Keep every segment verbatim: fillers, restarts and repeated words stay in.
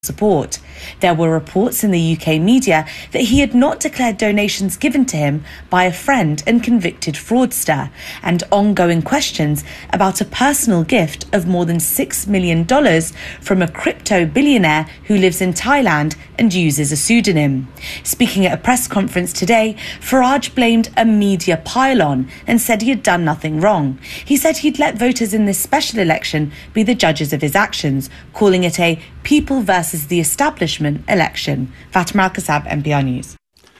support. There were reports in the U K media that he had not declared donations given to him by a friend and convicted fraudster, and ongoing questions about a personal gift of more than six million dollars from a crypto billionaire who lives in Thailand and uses a pseudonym. Speaking at a press conference today, Farage blamed a media pylon and said he had done nothing wrong. He said he'd let voters in this special election be the judges of his actions, calling it a people versus the establishment election. Fatima Al-Kassab, N P R News.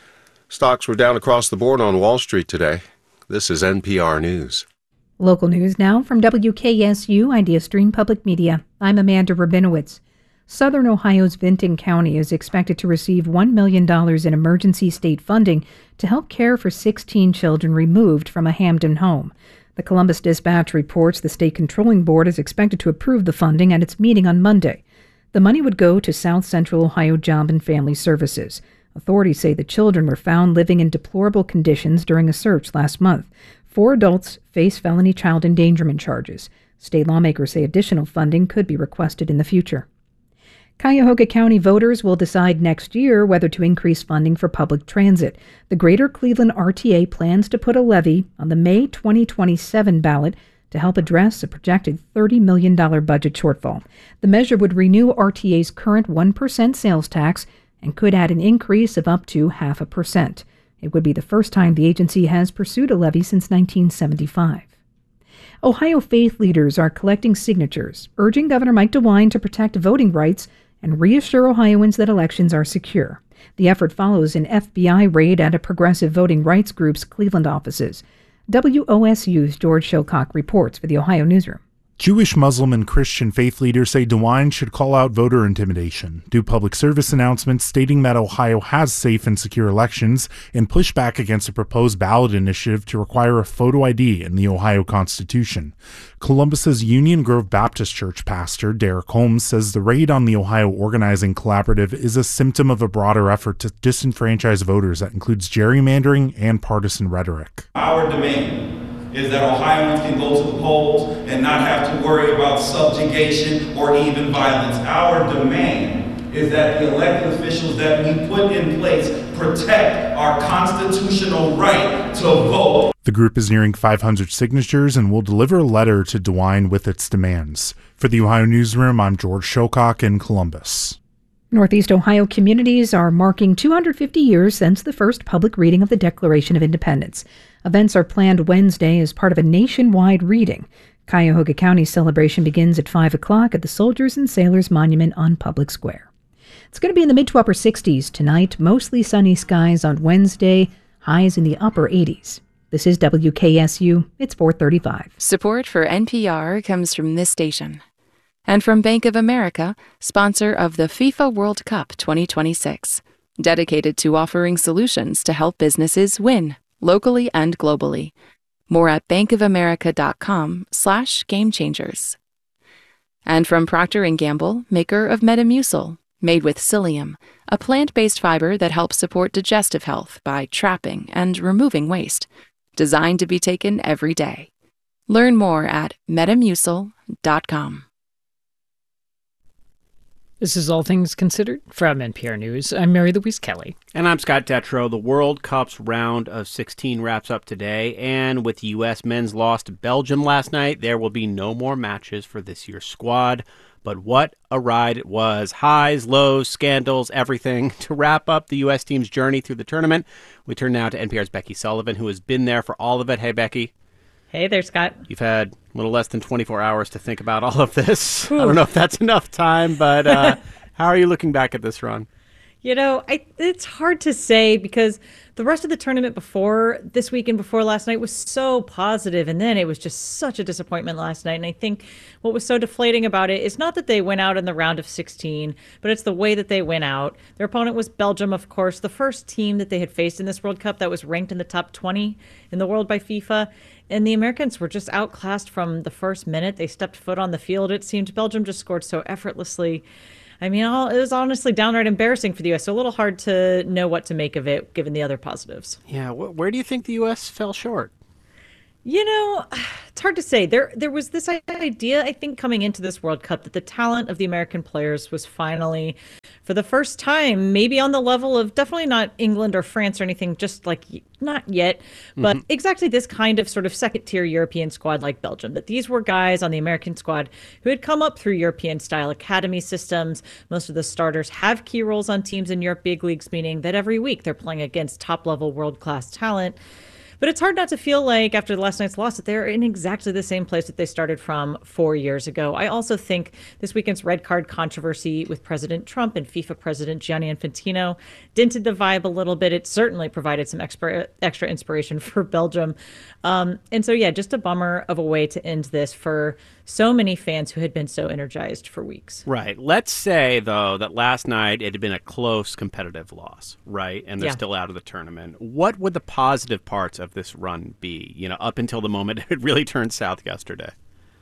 Stocks were down across the board on Wall Street today. This is N P R News. Local news now from W K S U IdeaStream Public Media. I'm Amanda Rabinowitz. Southern Ohio's Vinton County is expected to receive one million dollars in emergency state funding to help care for sixteen children removed from a Hamden home. The Columbus Dispatch reports the state controlling board is expected to approve the funding at its meeting on Monday. The money would go to South Central Ohio Job and Family Services. Authorities say the children were found living in deplorable conditions during a search last month. Four adults face felony child endangerment charges. State lawmakers say additional funding could be requested in the future. Cuyahoga County voters will decide next year whether to increase funding for public transit. The Greater Cleveland R T A plans to put a levy on the May twenty twenty-seven ballot to help address a projected thirty million dollars budget shortfall. The measure would renew R T A's current one percent sales tax and could add an increase of up to half a percent. It would be the first time the agency has pursued a levy since nineteen seventy-five. Ohio faith leaders are collecting signatures, urging Governor Mike DeWine to protect voting rights and reassure Ohioans that elections are secure. The effort follows an F B I raid at a progressive voting rights group's Cleveland offices. W O S U's George Shilcock reports for the Ohio Newsroom. Jewish, Muslim, and Christian faith leaders say DeWine should call out voter intimidation, do public service announcements stating that Ohio has safe and secure elections, and push back against a proposed ballot initiative to require a photo I D in the Ohio Constitution. Columbus's Union Grove Baptist Church pastor, Derek Holmes, says the raid on the Ohio Organizing Collaborative is a symptom of a broader effort to disenfranchise voters that includes gerrymandering and partisan rhetoric. Our demand is that Ohioans can go to the polls and not have to worry about subjugation or even violence. Our demand is that the elected officials that we put in place protect our constitutional right to vote. The group is nearing five hundred signatures and will deliver a letter to DeWine with its demands. For the Ohio Newsroom, I'm George Shilcock in Columbus. Northeast Ohio communities are marking two hundred fifty years since the first public reading of the Declaration of Independence. Events are planned Wednesday as part of a nationwide reading. Cuyahoga County's celebration begins at five o'clock at the Soldiers and Sailors Monument on Public Square. It's going to be in the mid to upper sixties tonight, mostly sunny skies on Wednesday, highs in the upper eighties. This is W K S U. It's four thirty-five. Support for N P R comes from this station. And from Bank of America, sponsor of the FIFA World Cup twenty twenty-six, dedicated to offering solutions to help businesses win, locally and globally. More at bankofamerica.com slash game changers. And from Procter and Gamble, maker of Metamucil, made with psyllium, a plant-based fiber that helps support digestive health by trapping and removing waste, designed to be taken every day. Learn more at metamucil dot com. This is All Things Considered from N P R News. I'm Mary Louise Kelly. And I'm Scott Detrow. The World Cup's round of sixteen wraps up today, and with the U S men's loss to Belgium last night, there will be no more matches for this year's squad. But what a ride it was. Highs, lows, scandals, everything. To wrap up the U S team's journey through the tournament, we turn now to N P R's Becky Sullivan, who has been there for all of it. Hey, Becky. Hey there, Scott. You've had a little less than twenty-four hours to think about all of this. Ooh. I don't know if that's enough time, but uh, how are you looking back at this run? You know, I, it's hard to say because the rest of the tournament before this week and before last night was so positive, and then it was just such a disappointment last night. And I think what was so deflating about it is not that they went out in the round of sixteen, but it's the way that they went out. Their opponent was Belgium, of course, the first team that they had faced in this World Cup that was ranked in the top twenty in the world by FIFA. And the Americans were just outclassed from the first minute they stepped foot on the field. It seemed Belgium just scored so effortlessly. I mean, all, it was honestly downright embarrassing for the U S, so a little hard to know what to make of it, given the other positives. Yeah, wh- where do you think the U S fell short? You know, it's hard to say. There there was this idea, I think, coming into this World Cup that the talent of the American players was finally, for the first time, maybe on the level of definitely not England or France or anything, just like not yet, but mm-hmm. exactly this kind of sort of second tier European squad like Belgium, that these were guys on the American squad who had come up through European style academy systems. Most of the starters have key roles on teams in Europe big leagues, meaning that every week they're playing against top level world class talent. But it's hard not to feel like after last night's loss that they're in exactly the same place that they started from four years ago. I also think this weekend's red card controversy with President Trump and FIFA President Gianni Infantino dented the vibe a little bit. It certainly provided some extra, extra inspiration for Belgium. Um, and so, yeah, just a bummer of a way to end this for so many fans who had been so energized for weeks. Right. Let's say, though, that last night it had been a close competitive loss, right? And they're yeah. still out of the tournament. What would the positive parts of this run be, you know, up until the moment it really turned south yesterday?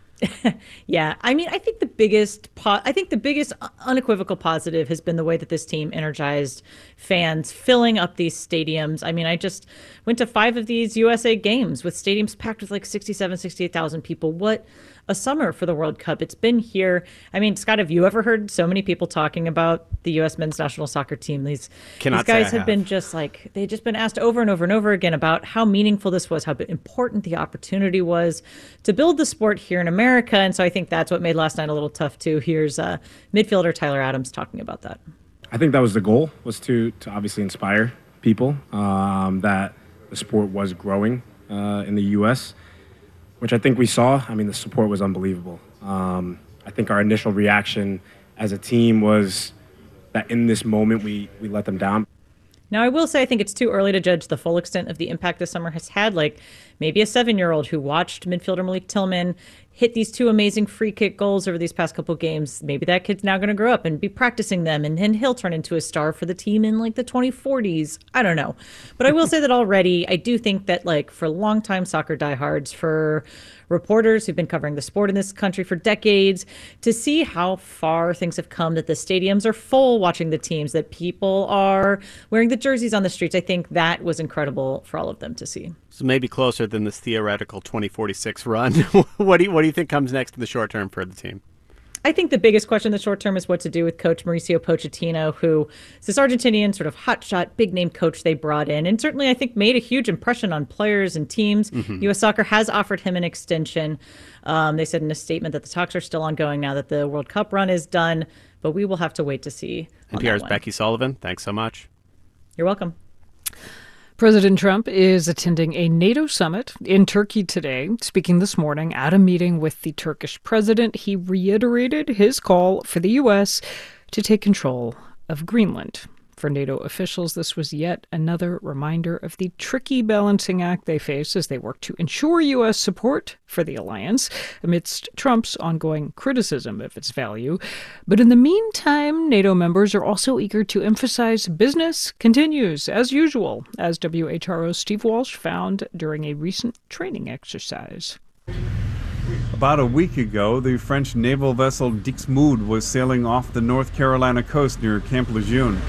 Yeah, I mean, I think the biggest, po- I think the biggest unequivocal positive has been the way that this team energized fans, filling up these stadiums. I mean, I just went to five of these U S A games with stadiums packed with like sixty-seven, sixty-eight thousand people. What a summer for the World Cup. It's been here. I mean, Scott, have you ever heard so many people talking about the U S men's national soccer team? These, these guys have, have been just like, they've just been asked over and over and over again about how meaningful this was, how important the opportunity was to build the sport here in America. And so I think that's what made last night a little tough too. Here's uh, midfielder Tyler Adams talking about that. I think that was the goal, was to, to obviously inspire people um, that the sport was growing uh, in the U S, which I think we saw. I mean, the support was unbelievable. Um, I think our initial reaction as a team was that in this moment we, we let them down. Now, I will say I think it's too early to judge the full extent of the impact this summer has had. Like maybe a seven-year-old who watched midfielder Malik Tillman hit these two amazing free kick goals over these past couple games. Maybe that kid's now going to grow up and be practicing them, and then he'll turn into a star for the team in like the twenty forties. I don't know. But I will say that already, I do think that like for longtime soccer diehards, for reporters who've been covering the sport in this country for decades, to see how far things have come, that the stadiums are full watching the teams, that people are wearing the jerseys on the streets, I think that was incredible for all of them to see. So maybe closer than this theoretical twenty forty-six run. What do you, what do you think comes next in the short term for the team? I think the biggest question in the short term is what to do with coach Mauricio Pochettino, who is this Argentinian sort of hotshot, big-name coach they brought in, and certainly I think made a huge impression on players and teams. Mm-hmm. U S Soccer has offered him an extension. Um, they said in a statement that the talks are still ongoing now that the World Cup run is done, but we will have to wait to see. N P R's Becky Sullivan, thanks so much. You're welcome. President Trump is attending a NATO summit in Turkey today. Speaking this morning at a meeting with the Turkish president, he reiterated his call for the U S to take control of Greenland. For NATO officials, this was yet another reminder of the tricky balancing act they face as they work to ensure U S support for the alliance amidst Trump's ongoing criticism of its value. But in the meantime, NATO members are also eager to emphasize business continues as usual, as W H R O's Steve Walsh found during a recent training exercise. About a week ago, the French naval vessel Dixmude was sailing off the North Carolina coast near Camp Lejeune.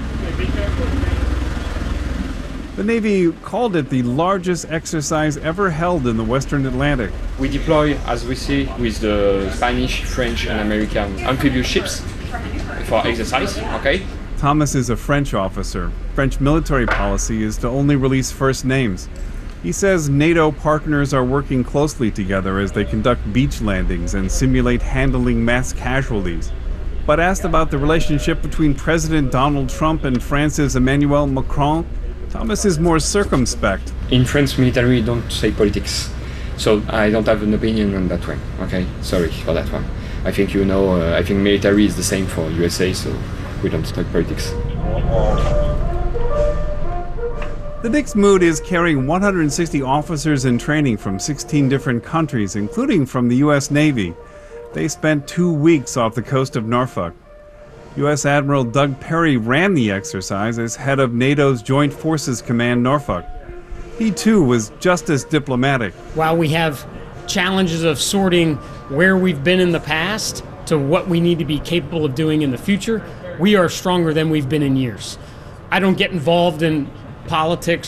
The Navy called it the largest exercise ever held in the Western Atlantic. We deploy, as we see, with the Spanish, French, and American amphibious ships for exercise, okay? Thomas is a French officer. French military policy is to only release first names. He says NATO partners are working closely together as they conduct beach landings and simulate handling mass casualties. But asked about the relationship between President Donald Trump and France's Emmanuel Macron, Thomas is more circumspect. In France military, don't say politics. So I don't have an opinion on that one, okay? Sorry for that one. I think you know, uh, I think military is the same for U S A, so we don't talk politics. The Dixmude is carrying one hundred sixty officers in training from sixteen different countries, including from the U S Navy. They spent two weeks off the coast of Norfolk. U S Admiral Doug Perry ran the exercise as head of NATO's Joint Forces Command Norfolk. He too was just as diplomatic. While we have challenges of sorting where we've been in the past to what we need to be capable of doing in the future, we are stronger than we've been in years. I don't get involved in politics.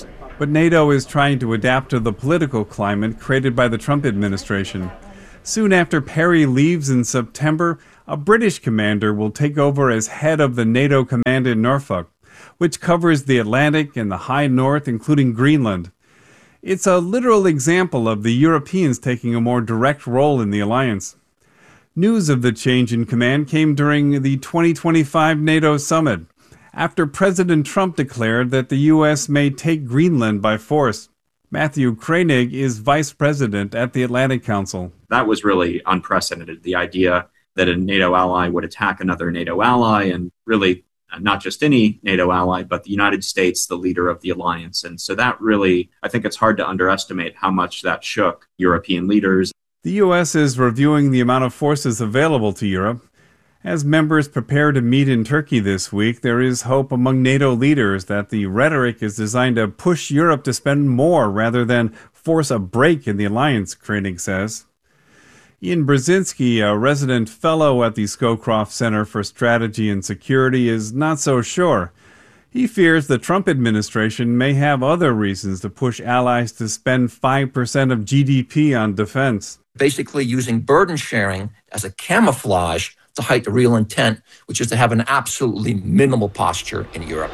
but NATO is trying to adapt to the political climate created by the Trump administration. Soon after Perry leaves in September, a British commander will take over as head of the NATO command in Norfolk, which covers the Atlantic and the high north, including Greenland. It's a literal example of the Europeans taking a more direct role in the alliance. News of the change in command came during the twenty twenty-five NATO summit, after President Trump declared that the U S may take Greenland by force. Matthew Koenig is vice president at the Atlantic Council. That was really unprecedented, the idea that a NATO ally would attack another NATO ally, and really not just any NATO ally, but the United States, the leader of the alliance. And so that really, I think it's hard to underestimate how much that shook European leaders. The U S is reviewing the amount of forces available to Europe. As members prepare to meet in Turkey this week, there is hope among NATO leaders that the rhetoric is designed to push Europe to spend more rather than force a break in the alliance, Koenig says. Ian Brzezinski, a resident fellow at the Scowcroft Center for Strategy and Security, is not so sure. He fears the Trump administration may have other reasons to push allies to spend five percent of G D P on defense. Basically using burden sharing as a camouflage to hide the real intent, which is to have an absolutely minimal posture in Europe.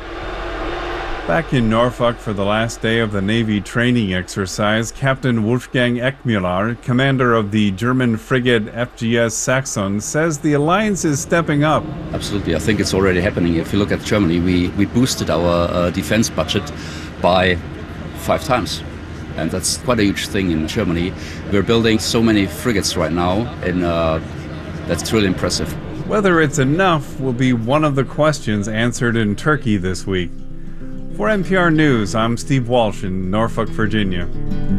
Back in Norfolk for the last day of the Navy training exercise, Captain Wolfgang Eckmüller, commander of the German frigate F G S Saxon, says the alliance is stepping up. Absolutely. I think it's already happening. If you look at Germany, we, we boosted our uh, defense budget by five times. And that's quite a huge thing in Germany. We're building so many frigates right now, and uh, that's really impressive. Whether it's enough will be one of the questions answered in Turkey this week. For N P R News, I'm Steve Walsh in Norfolk, Virginia.